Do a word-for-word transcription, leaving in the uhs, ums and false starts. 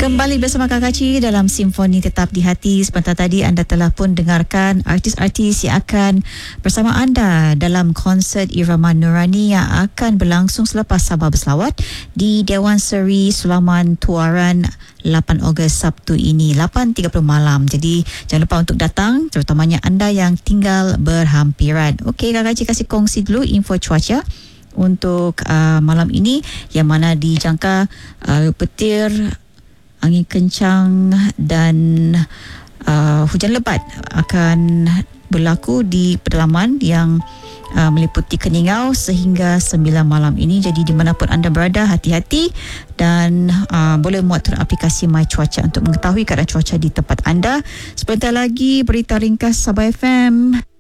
Kembali bersama Kakak Ci dalam Simfoni Tetap di Hati. Sebentar tadi anda telah pun dengarkan artis-artis yang akan bersama anda dalam konsert Irama Nurani yang akan berlangsung selepas Sabah Berselawat di Dewan Seri Sulaman Tuaran lapan Ogos Sabtu ini lapan tiga puluh malam. Jadi jangan lupa untuk datang, terutamanya anda yang tinggal berhampiran. Okey, Kakak Ci kasih kongsi dulu info cuaca untuk uh, malam ini, yang mana dijangka uh, petir, angin kencang dan uh, hujan lebat akan berlaku di pedalaman yang uh, meliputi Keningau sehingga sembilan malam ini. Jadi di manapun anda berada, hati-hati dan uh, boleh muat turun aplikasi My Cuaca untuk mengetahui keadaan cuaca di tempat anda. Sebentar lagi berita ringkas Sabah F M.